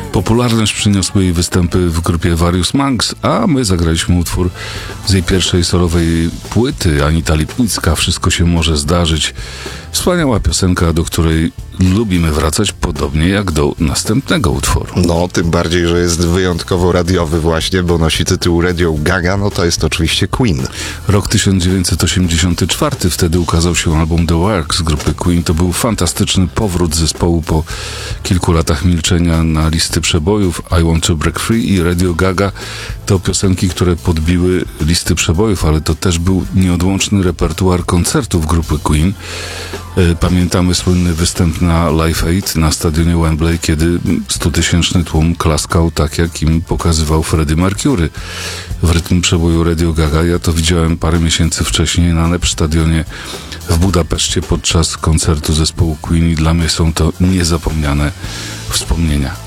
Popularność przyniosły jej występy w grupie Various Monks, a my zagraliśmy utwór z jej pierwszej solowej płyty, Anita Lipnicka, Wszystko się może zdarzyć. Wspaniała piosenka, do której lubimy wracać, podobnie jak do następnego utworu. No, tym bardziej, że jest wyjątkowo radiowy właśnie, bo nosi tytuł Radio Gaga, no to jest oczywiście Queen. Rok 1984, wtedy ukazał się album The Works grupy Queen. To był fantastyczny powrót zespołu po kilku latach milczenia na listy przebojów. I Want to Break Free i Radio Gaga to piosenki, które podbiły listy przebojów, ale to też był nieodłączny repertuar koncertów grupy Queen. Pamiętamy słynny występ na Live Aid na stadionie Wembley, kiedy 100-tysięczny tłum klaskał tak, jak im pokazywał Freddie Mercury w rytm przeboju Radio Gaga. Ja to widziałem parę miesięcy wcześniej na NEP stadionie w Budapeszcie podczas koncertu zespołu Queen i dla mnie są to niezapomniane wspomnienia.